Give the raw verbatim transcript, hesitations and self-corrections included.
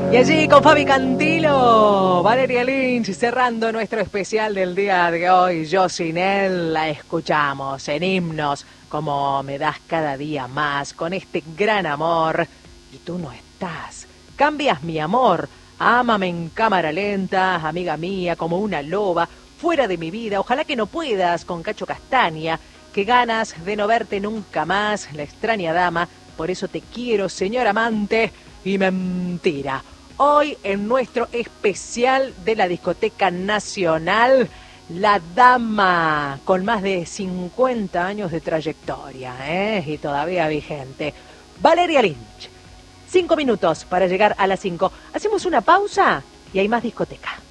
Y allí con Fabi Cantilo, Valeria Lynch, cerrando nuestro especial del día de hoy. Yo sin él la escuchamos en himnos como Me das cada día más, con este gran amor. Y tú no estás, cambias mi amor, ámame en cámara lenta, amiga mía, como una loba, fuera de mi vida, ojalá que no puedas, con Cacho Castaña, que ganas de no verte nunca más, la extraña dama, por eso te quiero, señor amante, y mentira. Hoy en nuestro especial de la Discoteca Nacional, La Dama, con más de cincuenta años de trayectoria, ¿eh? Y todavía vigente. Valeria Lynch. Cinco minutos para llegar a las cinco. Hacemos una pausa y hay más discoteca.